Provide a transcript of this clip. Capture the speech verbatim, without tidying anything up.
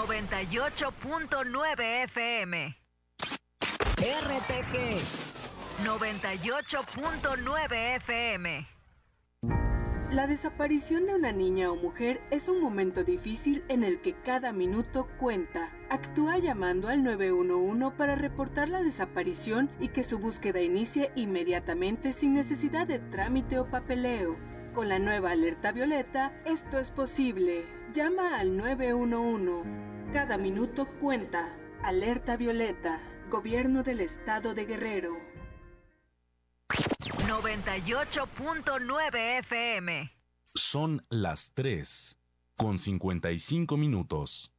noventa y ocho punto nueve F M. R T G noventa y ocho punto nueve F M. La desaparición de una niña o mujer es un momento difícil en el que cada minuto cuenta. Actúa llamando al nueve uno uno para reportar la desaparición y que su búsqueda inicie inmediatamente sin necesidad de trámite o papeleo. Con la nueva alerta violeta, esto es posible. Llama al nueve uno uno. Cada minuto cuenta. Alerta violeta. Gobierno del Estado de Guerrero. noventa y ocho punto nueve F M. Son las tres con cincuenta y cinco minutos.